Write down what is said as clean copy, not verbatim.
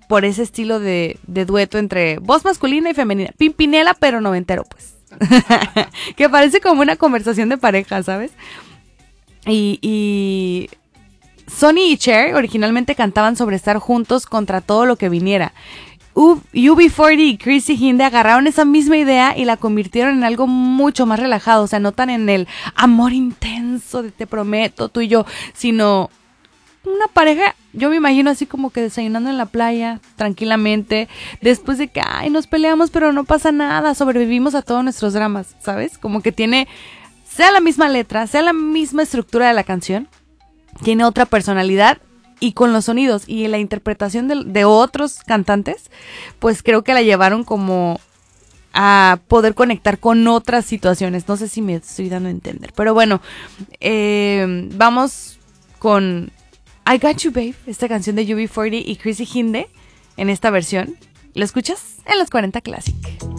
por ese estilo de dueto entre voz masculina y femenina. Pimpinela, pero noventero, pues. Que parece como una conversación de pareja, ¿sabes? Y Sonny y Cher originalmente cantaban sobre estar juntos contra todo lo que viniera. UB40 y Chrissy Hynde agarraron esa misma idea y la convirtieron en algo mucho más relajado. O sea, no tan en el amor intenso de te prometo, tú y yo, sino una pareja, yo me imagino así como que desayunando en la playa, tranquilamente, después de que, nos peleamos, pero no pasa nada, sobrevivimos a todos nuestros dramas, ¿sabes? Como que tiene, sea la misma letra, sea la misma estructura de la canción, tiene otra personalidad, y con los sonidos y la interpretación de otros cantantes, pues creo que la llevaron como a poder conectar con otras situaciones. No sé si me estoy dando a entender, pero bueno, vamos con I Got You Babe, esta canción de UB40 y Chrissy Hynde en esta versión. ¿Lo escuchas? En los 40 Classic.